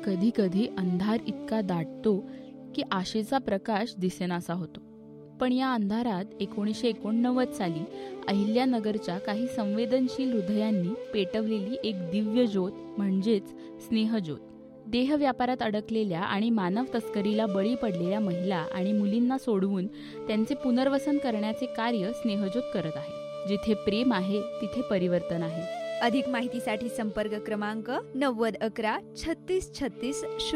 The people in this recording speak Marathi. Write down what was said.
कधी कधी अंधार इतका दाटतो की आशेचा प्रकाश दिसेनासा होतो. पण या अंधारात 1989 साली अहिल्यानगरच्या काही संवेदनशील हृदयांनी पेटवलेली एक दिव्य ज्योत म्हणजेच स्नेहज्योत. देहव्यापारात अडकलेल्या आणि मानव तस्करीला बळी पडलेल्या महिला आणि मुलींना सोडवून त्यांचे पुनर्वसन करण्याचे कार्य स्नेहज्योत करत आहे. जिथे प्रेम आहे तिथे परिवर्तन आहे. अधिक माहितीसाठी संपर्क क्रमांक 9011 3636